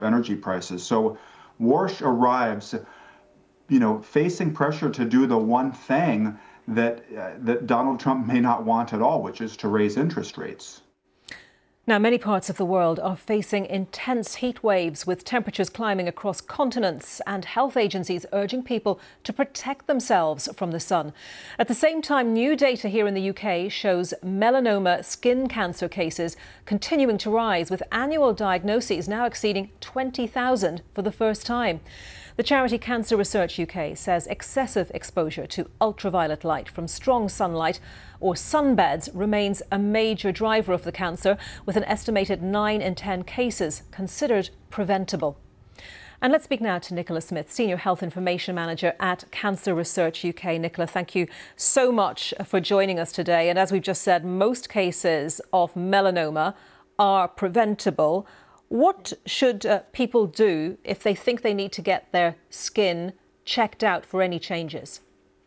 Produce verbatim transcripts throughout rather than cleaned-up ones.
energy prices. So Warsh arrives, you know, facing pressure to do the one thing that uh, that Donald Trump may not want at all, which is to raise interest rates. Now, many parts of the world are facing intense heat waves with temperatures climbing across continents and health agencies urging people to protect themselves from the sun. At the same time, new data here in the U K shows melanoma skin cancer cases continuing to rise, with annual diagnoses now exceeding twenty thousand for the first time. The charity Cancer Research U K says excessive exposure to ultraviolet light from strong sunlight or sunbeds remains a major driver of the cancer, with an estimated nine in ten cases considered preventable. And let's speak now to Nicola Smith, Senior Health Information Manager at Cancer Research U K. Nicola, thank you so much for joining us today. And as we've just said, most cases of melanoma are preventable. What should uh, people do if they think they need to get their skin checked out for any changes?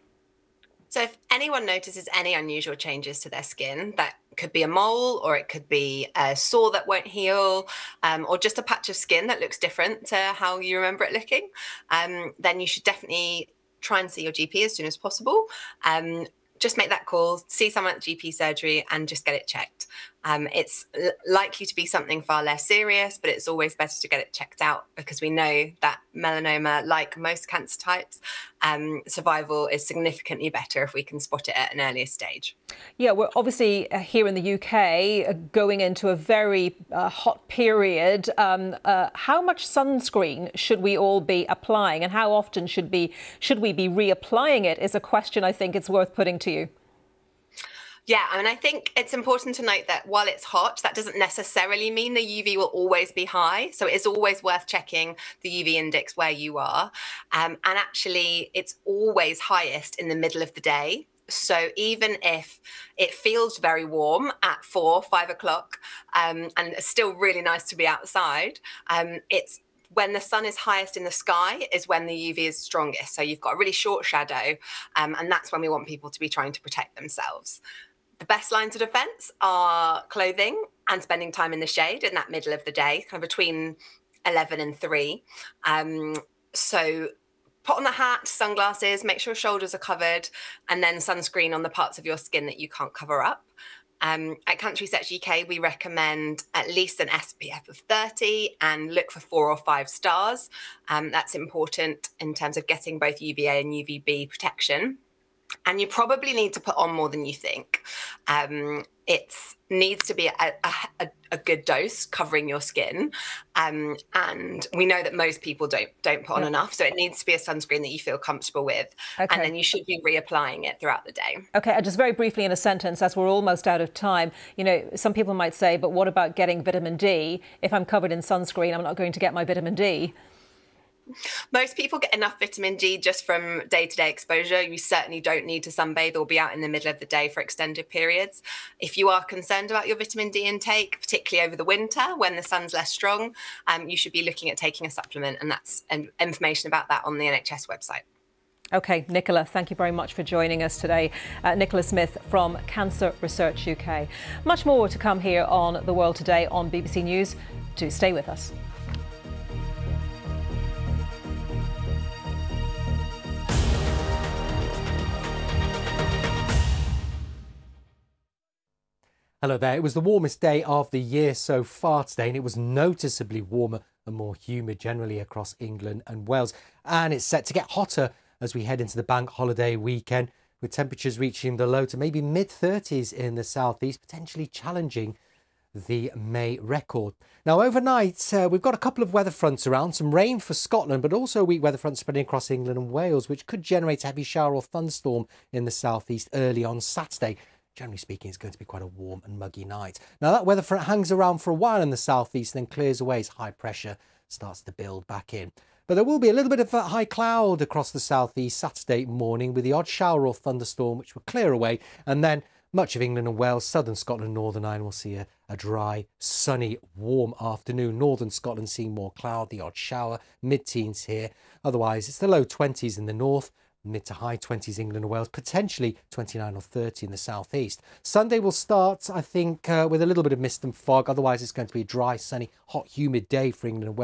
So if anyone notices any unusual changes to their skin, that could be a mole, or it could be a sore that won't heal, um, or just a patch of skin that looks different to how you remember it looking, um, then you should definitely try and see your G P as soon as possible. Um, just make that call, see someone at G P surgery and just get it checked. Um, it's l- likely to be something far less serious, but it's always better to get it checked out, because we know that melanoma, like most cancer types, um, survival is significantly better if we can spot it at an earlier stage. Yeah, we're obviously uh, here in the U K uh, going into a very uh, hot period. Um, uh, how much sunscreen should we all be applying, and how often should be should we be reapplying it is a question I think it's worth putting to you. Yeah, I mean, I think it's important to note that while it's hot, that doesn't necessarily mean the U V will always be high. So it is always worth checking the U V index where you are. Um, and actually, it's always highest in the middle of the day. So even if it feels very warm at four, five o'clock, um, and it's still really nice to be outside, um, it's when the sun is highest in the sky is when the U V is strongest. So you've got a really short shadow, um, and that's when we want people to be trying to protect themselves. The best lines of defense are clothing and spending time in the shade in that middle of the day, kind of between eleven and three. Um, so put on the hat, sunglasses, make sure shoulders are covered, and then sunscreen on the parts of your skin that you can't cover up. Um, at Cancer Research U K, we recommend at least an S P F of thirty and look for four or five stars. Um, that's important in terms of getting both U V A and U V B protection. And you probably need to put on more than you think. Um, it needs to be a, a, a good dose covering your skin. Um, and we know that most people don't don't put on yeah. enough. So it needs to be a sunscreen that you feel comfortable with. Okay. And then you should be reapplying it throughout the day. OK, and just very briefly in a sentence, as we're almost out of time, you know, some people might say, but what about getting vitamin D? If I'm covered in sunscreen, I'm not going to get my vitamin D. Most people get enough vitamin D just from day-to-day exposure. You certainly don't need to sunbathe or be out in the middle of the day for extended periods. If you are concerned about your vitamin D intake, particularly over the winter when the sun's less strong, um, you should be looking at taking a supplement, and that's um, information about that on the N H S website. OK, Nicola, thank you very much for joining us today. Uh, Nicola Smith from Cancer Research U K. Much more to come here on The World Today on B B C News. Do stay with us. Hello there. It was the warmest day of the year so far today, and it was noticeably warmer and more humid generally across England and Wales. And it's set to get hotter as we head into the bank holiday weekend, with temperatures reaching the low to maybe mid thirties in the southeast, potentially challenging the May record. Now, overnight, uh, we've got a couple of weather fronts around, some rain for Scotland, but also a weak weather front spreading across England and Wales, which could generate a heavy shower or thunderstorm in the southeast early on Saturday. Generally speaking, it's going to be quite a warm and muggy night. Now, that weather front hangs around for a while in the southeast, then clears away as high pressure starts to build back in. But there will be a little bit of a high cloud across the southeast Saturday morning, with the odd shower or thunderstorm, which will clear away. And then much of England and Wales, southern Scotland, Northern Ireland will see a, a dry, sunny, warm afternoon. Northern Scotland seeing more cloud, the odd shower, mid-teens here. Otherwise, it's the low twenties in the north, mid to high twenties England and Wales, potentially twenty-nine or thirty in the southeast. Sunday will start, I think, uh, with a little bit of mist and fog. Otherwise, it's going to be a dry, sunny, hot, humid day for England and Wales.